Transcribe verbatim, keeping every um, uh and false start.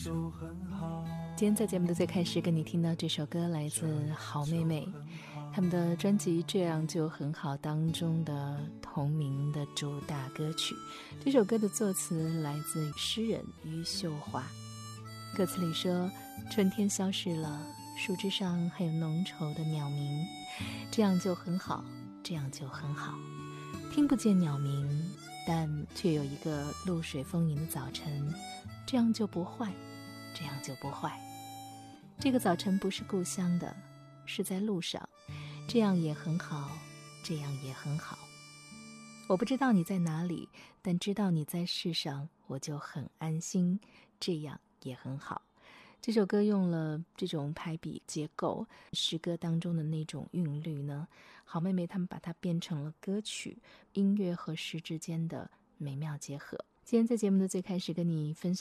今天在节目的最开始跟你听到这首歌来自好妹妹，他们的专辑《这样就很好》当中的同名的主打歌曲。这首歌的作词来自诗人余秀华，歌词里说：春天消逝了，树枝上还有浓稠的鸟鸣，这样就很好，这样就很好。听不见鸟鸣，但却有一个露水丰盈的早晨，这样就不坏，这样就不坏。这个早晨不是故乡的，是在路上，这样也很好，这样也很好。我不知道你在哪里，但知道你在世上，我就很安心，这样也很好。这首歌用了这种排比结构，诗歌当中的那种韵律呢，好妹妹她们把它变成了歌曲，音乐和诗之间的美妙结合。今天在节目的最开始跟你分享